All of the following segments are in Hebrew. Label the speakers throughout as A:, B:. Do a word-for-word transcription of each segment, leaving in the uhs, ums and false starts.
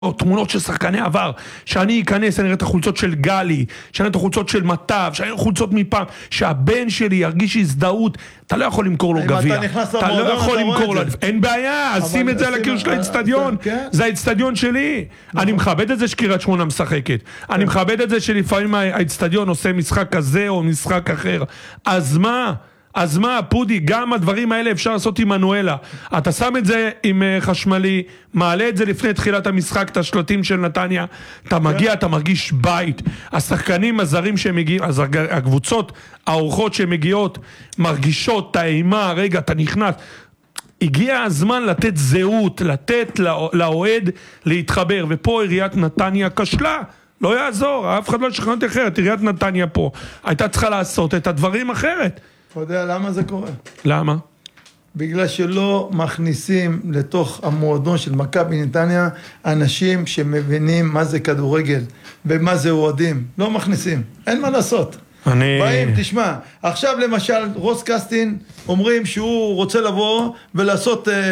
A: או תמונות של שחקני עבר, שאני אכנס, אני אראה את החולצות של גלי, שאני אראה את החולצות של מטב, שאני אראה חולצות מפעם, שהבן שלי ירגיש הזדהות, אתה לא יכול למכור לו גביע, אתה לא יכול למכור לו, אין בעיה, אז שים את זה על הקיר של האצטדיון, זה האצטדיון שלי, אני מכבד את זה שקריית שמונה משחקת, אני מכבד את זה שלפעמים האצטדיון עושה משחק כזה או משחק אחר, אז מה? אז מה, פודי, גם הדברים האלה אפשר לעשות עם מנואלה. אתה שם את זה עם חשמלי, מעלה את זה לפני תחילת המשחק, את השלטים של נתניה, אתה מגיע, אתה מרגיש בית. השחקנים הזרים שמגיעים, אז הקבוצות, האורחות שמגיעות, מרגישות, האימה, רגע, אתה נכנס. הגיע הזמן לתת זהות, לתת לאוהד להתחבר, ופה עיריית נתניה כשלה. לא יעזור, אף אחד לא שכנע אותי אחרת, עיריית נתניה פה. הייתה צריכה לעשות את הדברים אחרת.
B: אתה יודע למה זה קורה?
A: למה?
B: בגלל שלא מכניסים לתוך המועדון של מכבי נתניה אנשים שמבינים מה זה כדורגל ומה זה אוהדים. לא מכניסים, אין מה לעשות.
A: אני...
B: באים, תשמע, עכשיו למשל רוס קסטין אומרים שהוא רוצה לבוא ולעשות אה,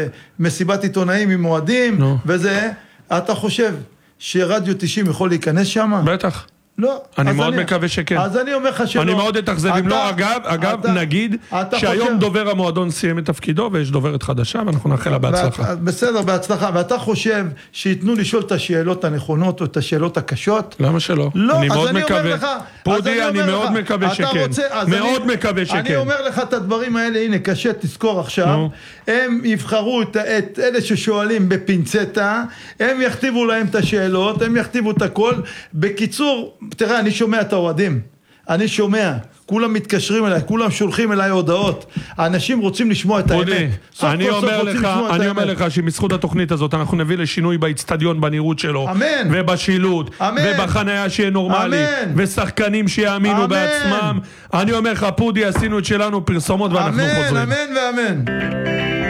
B: מסיבת עיתונאים עם אוהדים no. וזה, אתה חושב שרדיו תשעים יכול להיכנס שם?
A: בטח.
B: לא.
A: אני מאוד אני, מקווה שכן.
B: אז אני אומר לך שלא.
A: אני מאוד אתאכזב. אם לא, אגב, אגב, אתה, נגיד אתה שהיום חושב... דובר המועדון סיים את תפקידו, ויש דוברת חדשה, ואנחנו נאחל לה בהצלחה.
B: ואת, בסדר, בהצלחה. ואתה חושב שיתנו לשאול את השאלות הנכונות, או את השאלות הקשות?
A: למה שלא?
B: לא,
A: אני
B: אז
A: מאוד
B: אני
A: מקווה.
B: אומר לך...
A: פודי, אני, אני מאוד לך, מקווה שכן. רוצה, מאוד אני, מקווה שכן.
B: אני אומר לך את הדברים האלה, הנה, קשה, תזכור עכשיו. הם יבחרו את, את אלה ששואלים בפינצטה, הם יכתיבו להם את השאלות, הם יכתיבו את הכל. בקיצור, תראה, אני שומע את האוהדים, אני שומע, כולם מתקשרים אליי, כולם שולחים אליי הודעות, האנשים רוצים לשמוע את האמת.
A: אני אומר לך, אני אומר לך שמזכות התוכנית הזאת אנחנו נביא לשינוי באצטדיון, בנראות שלו, ובשילוט, ובחניה שיהיה נורמלי, ושחקנים שיאמינו בעצמם. אני אומר לך, פודי, עשינו את שלנו פרסומות ואנחנו חוזרים.
B: אמן, אמן ואמן.